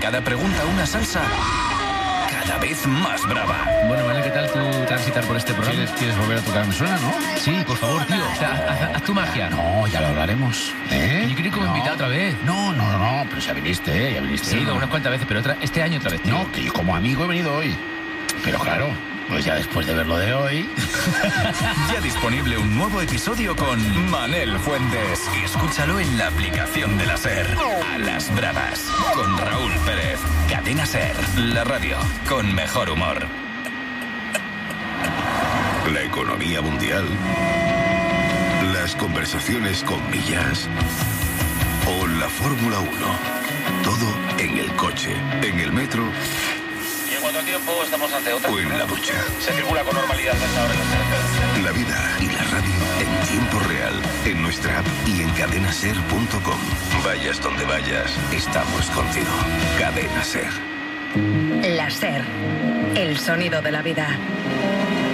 cada pregunta una salsa cada vez más brava. Bueno, vale, ¿qué tal tu transitar por este programa? ¿Quieres volver a tocar Me Suena, no? Sí, por favor, tío. O sea, haz tu magia. No, ya lo hablaremos. Yo quería como invitado otra vez. No, pero ya viniste. Sí, unas cuantas veces, pero este año otra vez, tío. No, que yo como amigo he venido hoy. Pero claro, pues ya después de ver lo de hoy... Ya disponible un nuevo episodio con Manel Fuentes. Escúchalo en la aplicación de la SER. A las bravas, con Raúl Pérez. Cadena SER, la radio con mejor humor. La economía mundial, las conversaciones con Millas o la Fórmula 1. Todo en el coche, en el metro. ¿Y en cuánto tiempo estamos ante otra? O en la ducha. Se circula con normalidad hasta ahora en las carreteras. La vida y la radio en tiempo real, en nuestra app y en cadenaser.com. Vayas donde vayas, estamos contigo. Cadena Ser. La SER, el sonido de la vida.